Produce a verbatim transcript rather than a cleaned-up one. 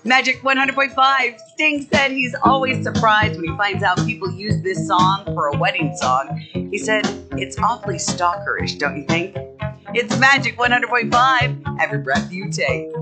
Magic one hundred point five. Sting said he's always surprised when he finds out people use this song for a wedding song. He said, it's awfully stalkerish, don't you think? It's Magic one hundred point five. Every breath you take.